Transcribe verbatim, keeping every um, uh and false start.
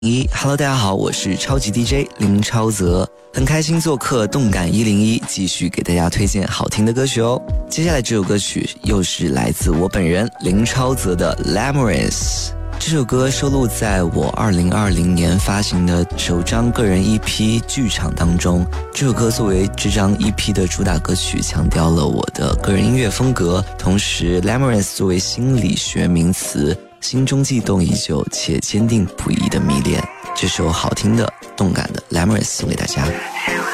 一 Hello， 大家好，我是超级 D J 林超泽，很开心做客动感一零一，继续给大家推荐好听的歌曲哦。接下来这首歌曲又是来自我本人林超泽的 Lamorous， 这首歌收录在我二零二零年发行的首张个人 E P 剧场当中。这首歌作为这张 E P 的主打歌曲，强调了我的个人音乐风格，同时 Lamorous 作为心理学名词，心中悸动已久且坚定不移的迷恋。这首好听的动感的 Lamorous 送给大家。